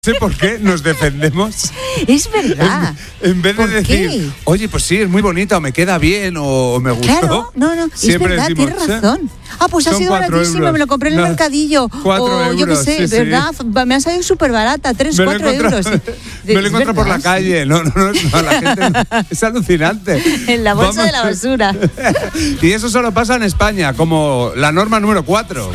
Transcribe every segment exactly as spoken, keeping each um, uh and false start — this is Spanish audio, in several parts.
sé por qué nos defendemos. Es verdad. En, en vez de ¿Por decir, qué? oye, pues sí, es muy bonita, o me queda bien, o me gustó. Claro, no, no, Siempre es verdad, decimos, tienes razón. Ah, pues ha son sido cuatro baratísimo, euros. me lo compré en el No, mercadillo. cuatro o yo qué euros, sé, sí, sí. ¿verdad? Me ha salido súper barata, tres, Me lo cuatro encuentro- euros. Me lo Es encuentro por la verdad, calle. No, no, no, no, la gente no. Es alucinante. sí. En la bolsa Vamos- de la basura. Y eso solo pasa en España, como la norma número cuatro.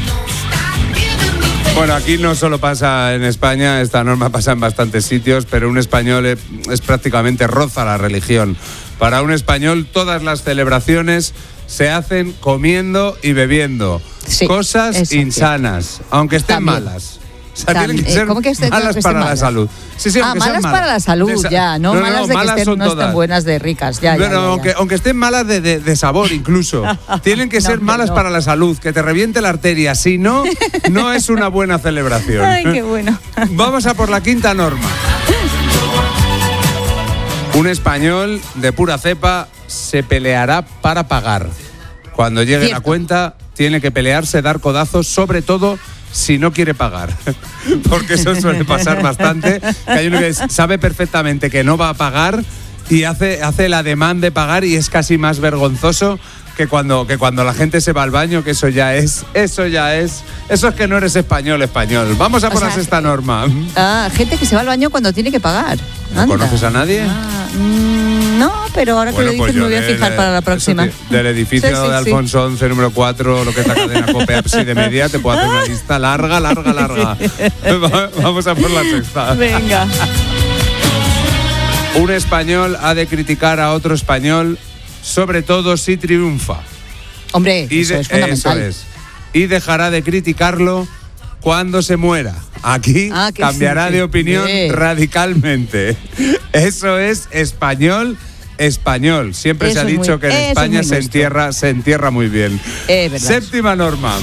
Bueno, aquí no solo pasa en España, esta norma pasa en bastantes sitios, pero un español es, es prácticamente roza la religión. Para un español todas las celebraciones se hacen comiendo y bebiendo. Sí, Cosas eso, insanas, aunque estén También. malas. O sea, También, tienen que eh, ser ¿cómo que estén- malas que estén para la malas? salud. Sí, sí, Ah, aunque sean malas para la salud, De sa- ya, no, malas de que estén, son no estén todas. buenas de ricas, ya, ya, Bueno, ya, ya. Aunque, aunque estén malas de, de- de sabor incluso. Tienen que No, ser hombre, malas no. para la salud, que te reviente la arteria. Si no, no es una buena celebración. Ay, qué bueno. Vamos a por la quinta norma. Un español de pura cepa se peleará para pagar. Cuando llegue Cierto. la cuenta, tiene que pelearse, dar codazos, sobre todo si no quiere pagar. Porque eso suele pasar bastante. Que hay uno que sabe perfectamente que no va a pagar y hace, hace el ademán de pagar y es casi más vergonzoso que cuando, que cuando la gente se va al baño, que eso ya es, eso ya es, eso es que no eres español, español. Vamos a O por sea, la sexta norma. Ah, gente que se va al baño cuando tiene que pagar. ¿No Anda. conoces a nadie? Ah, mm, no, pero ahora Bueno, que lo pues dices me yo voy a de- fijar de- para la próxima. eso de- del edificio Sí, sí, de sí. Alfonso once, número cuatro, lo que es la cadena Cope Apsi de media, te puedo hacer una lista larga, larga, larga. Va- Vamos a por la sexta. Venga. Un español ha de criticar a otro español, sobre todo si triunfa. Hombre, Y eso de- es fundamental. eso es. Y dejará de criticarlo cuando se muera. Aquí Ah, que cambiará sí. de opinión Bien. radicalmente. Eso es español, español. Siempre Eso se ha es dicho muy- que en eso es España muy se nuestro. entierra, se entierra muy bien. Es verdad. Séptima norma.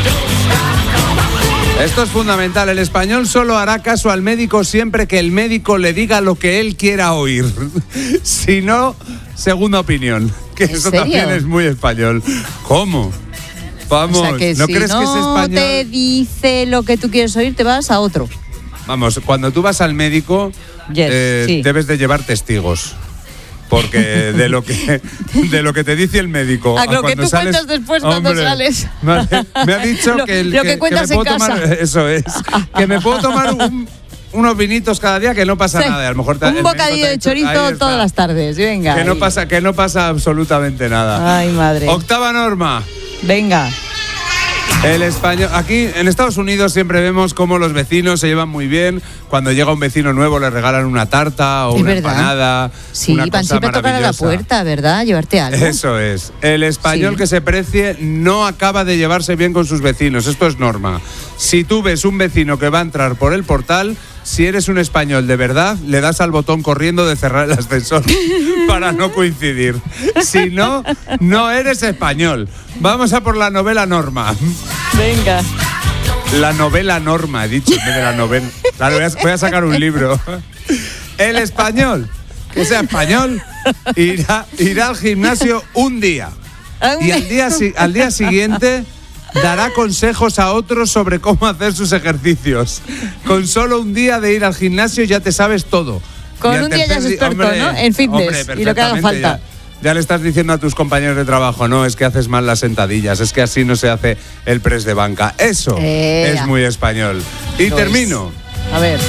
Esto es fundamental. El español solo hará caso al médico siempre que el médico le diga lo que él quiera oír. Si no, segunda opinión. Que ¿En eso serio? también es muy español. ¿Cómo? Vamos, O sea que ¿no si crees no que es español? te dice lo que tú quieres oír, te vas a otro. Vamos, cuando tú vas al médico, Yes, eh, sí. debes de llevar testigos. Porque de lo que de lo que te dice el médico A lo que cuando tú sales- cuentas después cuando Hombre, sales. Me ha, me ha dicho Lo- que, el- lo que cuentas me en puedo tomar, casa. eso es, que me puedo tomar un- unos vinitos cada día, que no pasa Sí. nada. A lo mejor te- el Un médico bocadillo te ha de dicho- ahí chorizo está. todas las tardes. Venga. Que no ahí. pasa, que no pasa absolutamente nada. Ay, madre. Octava norma. Venga. El español. Aquí en Estados Unidos siempre vemos cómo los vecinos se llevan muy bien. Cuando llega un vecino nuevo le regalan una tarta o Es una verdad. Sí, una van cosa siempre a tocar a la maravillosa. puerta, ¿verdad? Llevarte algo. Eso es. El español Sí. que se precie no acaba de llevarse bien con sus vecinos. Esto es norma. Si tú ves un vecino que va a entrar por el portal, si eres un español de verdad, le das al botón corriendo de cerrar el ascensor para no coincidir. Si no, no eres español. Vamos a por la novela norma. Venga. La novela norma, he dicho, en vez de la novela. Claro, voy a, voy a sacar un libro. El español, que sea español, irá, irá al gimnasio un día. Y al día, si- al día siguiente dará consejos a otros sobre cómo hacer sus ejercicios. Con solo un día de ir al gimnasio ya te sabes todo. Con Y al un día ya tercer es di- experto, ¿no? En fitness, hombre, y lo que haga perfectamente, falta. Ya, ya le estás diciendo a tus compañeros de trabajo, no, es que haces mal las sentadillas, es que así no se hace el press de banca. Eso Ea. es muy español. Y Lo termino. A ver.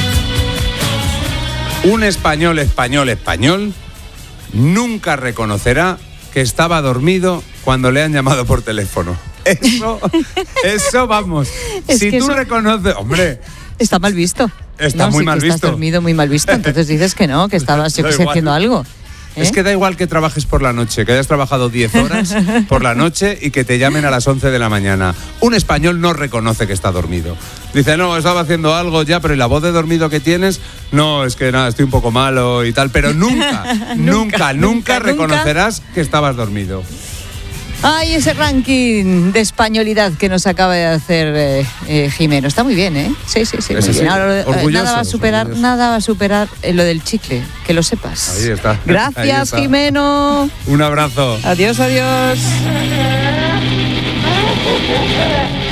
Un español, español, español nunca reconocerá que estaba dormido cuando le han llamado por teléfono. Eso, eso vamos. Es Si que tú eso- reconoces, hombre, Está mal visto. Está No, muy sí, mal que visto. Estás dormido muy mal visto. Entonces dices que no, que estabas, yo Da que sé, igual. haciendo algo. ¿eh? es que da igual que trabajes por la noche, que hayas trabajado diez horas por la noche y que te llamen a las once de la mañana. Un español no reconoce que está dormido. Dice, no, estaba haciendo algo ya, pero ¿y la voz de dormido que tienes? No, es que nada, estoy un poco malo y tal. Pero nunca, nunca, nunca, nunca, reconocerás que estabas dormido. Ay, ese ranking de españolidad que nos acaba de hacer eh, eh, Jimeno. Está muy bien, ¿eh? Sí, sí, sí. Muy Ese sí. bien. Ahora, eh, Orgullosos, nada va a superar, orgullosos. nada va a superar eh, lo del chicle, que lo sepas. Ahí está. Ahí Gracias, está. Jimeno. Un abrazo. Adiós, adiós.